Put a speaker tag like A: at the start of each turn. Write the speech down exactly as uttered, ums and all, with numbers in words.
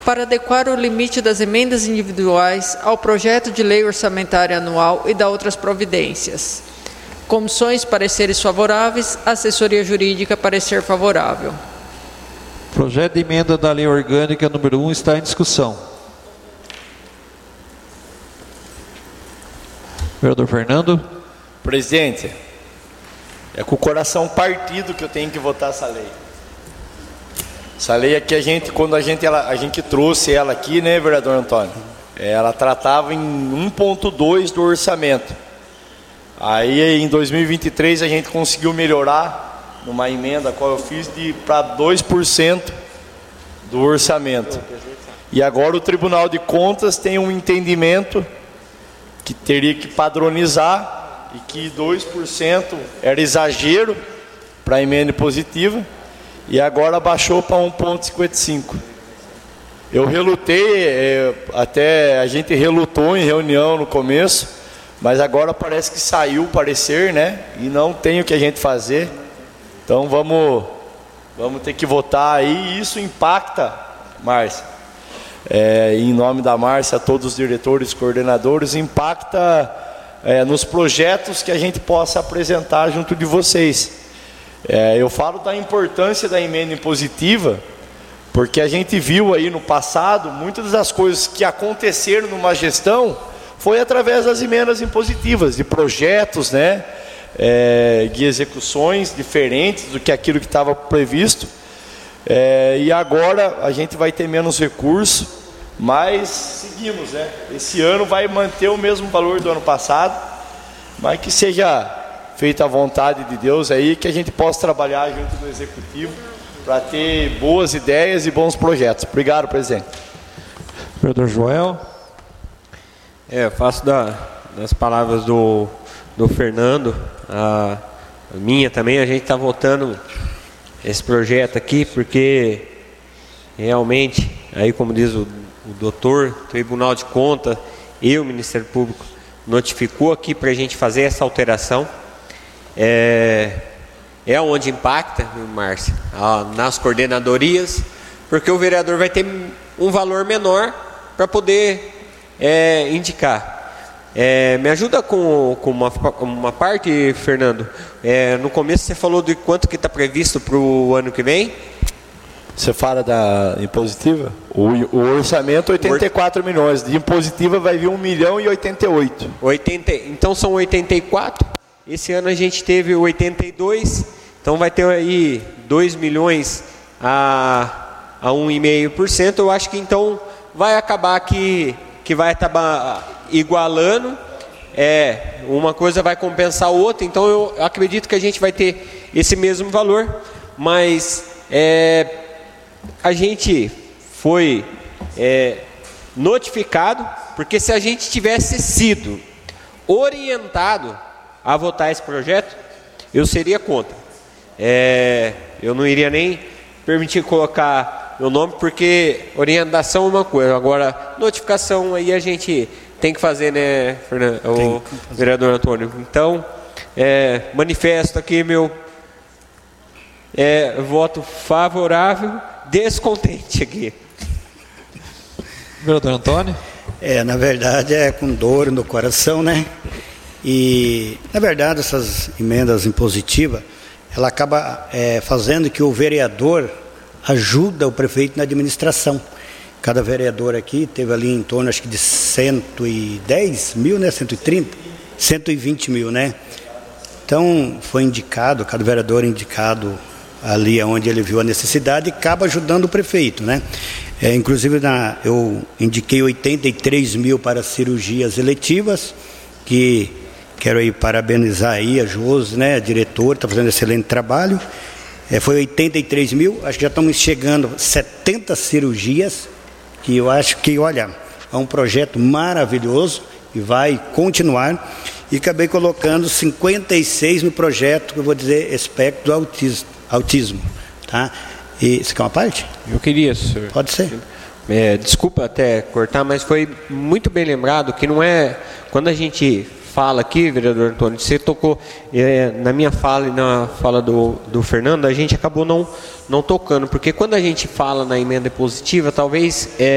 A: para adequar o limite das emendas individuais ao projeto de lei orçamentária anual e da outras providências. Comissões, pareceres favoráveis. Assessoria Jurídica, parecer favorável.
B: Projeto de emenda da Lei Orgânica número um está em discussão. Vereador Fernando.
C: Presidente, é com o coração partido que eu tenho que votar essa lei. Essa lei aqui, a gente, quando a gente, ela, a gente trouxe ela aqui, né, vereador Antônio? Ela tratava em um ponto dois do orçamento. Aí, em dois mil e vinte e três, a gente conseguiu melhorar, numa emenda qual eu fiz, para dois por cento do orçamento. E agora o Tribunal de Contas tem um entendimento que teria que padronizar e que dois por cento era exagero para a emenda positiva e agora baixou para um ponto cinquenta e cinco. Eu relutei, é, até a gente relutou em reunião no começo, mas agora parece que saiu o parecer, né? E não tem o que a gente fazer. Então vamos, vamos ter que votar aí, e isso impacta, Márcia, é, em nome da Márcia, todos os diretores, coordenadores, impacta é, nos projetos que a gente possa apresentar junto de vocês. É, eu falo da importância da emenda impositiva, porque a gente viu aí no passado, muitas das coisas que aconteceram numa gestão, foi através das emendas impositivas, de projetos, né, é, de execuções diferentes do que aquilo que estava previsto. É, e agora a gente vai ter menos recursos, mas seguimos, né? Esse ano vai manter o mesmo valor do ano passado, mas que seja feita a vontade de Deus aí, que a gente possa trabalhar junto do Executivo para ter boas ideias e bons projetos. Obrigado, presidente.
B: Vereador Joel.
D: É, eu faço da, das palavras do, do Fernando, a, a minha também. A gente está votando esse projeto aqui porque realmente, aí como diz o, o doutor, Tribunal de Contas e o Ministério Público notificou aqui para a gente fazer essa alteração. É, é onde impacta, Márcia, nas coordenadorias, porque o vereador vai ter um valor menor para poder é, indicar. É, me ajuda com, com uma, uma parte, Fernando. É, no começo você falou de quanto que está previsto para o ano que vem?
C: Você fala da impositiva? O, o orçamento oitenta e quatro milhões, de impositiva vai vir um milhão e oitenta e oito.
D: oitenta, então são oitenta e quatro. Esse ano a gente teve oitenta e dois, então vai ter aí dois milhões a, a um vírgula cinco por cento. Eu acho que então vai acabar que, que vai acabar igualando, é, uma coisa vai compensar a outra, então eu acredito que a gente vai ter esse mesmo valor, mas é, a gente foi é, notificado, porque se a gente tivesse sido orientado a votar esse projeto, eu seria contra. É, eu não iria nem permitir colocar meu nome, porque orientação é uma coisa, agora notificação aí a gente tem que fazer, né, Fernando, o vereador Antônio. Então, é, manifesto aqui meu é, voto favorável, descontente aqui.
B: Vereador Antônio.
E: É, na verdade é com dor no coração, né? E, na verdade, essas emendas impositivas, ela acaba é, fazendo que o vereador ajuda o prefeito na administração. Cada vereador aqui teve ali em torno, acho que de cento e dez mil, né? cento e trinta, cento e vinte mil, né? Então, foi indicado, cada vereador indicado ali onde ele viu a necessidade e acaba ajudando o prefeito, né? É, inclusive, na, eu indiquei oitenta e três mil para cirurgias eletivas, que quero aí parabenizar aí a Josi, né, a diretora, está fazendo um excelente trabalho. É, foi oitenta e três mil, acho que já estamos chegando a setenta cirurgias, que eu acho que, olha, é um projeto maravilhoso e vai continuar. E acabei colocando cinquenta e seis no projeto, que eu vou dizer, espectro do autismo, autismo, tá? E, você quer uma parte?
D: Eu queria, senhor.
E: Pode ser.
D: É, desculpa até cortar, mas foi muito bem lembrado que não é... Quando a gente fala aqui, vereador Antônio, você tocou é, na minha fala e na fala do, do Fernando, a gente acabou não, não tocando, porque quando a gente fala na emenda positiva, talvez... É,